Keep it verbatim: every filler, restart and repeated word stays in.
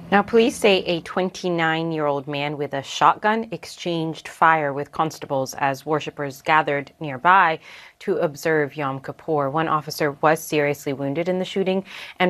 Now, police say a twenty-nine-year-old man with a shotgun exchanged fire with constables as worshippers gathered nearby to observe Yom Kippur. One officer was seriously wounded in the shooting, and